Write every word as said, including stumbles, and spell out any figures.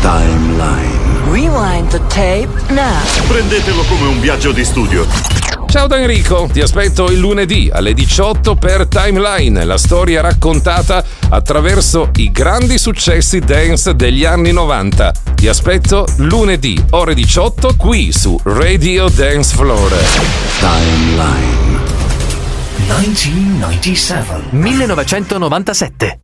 Timeline. Rewind the tape now. Prendetelo come un viaggio di studio. Ciao da Enrico, ti aspetto il lunedì alle diciotto per Timeline, la storia raccontata attraverso i grandi successi dance degli anni novanta. Ti aspetto lunedì, ore diciotto, qui su Radio Dance Floor. Timeline. millenovecentonovantasette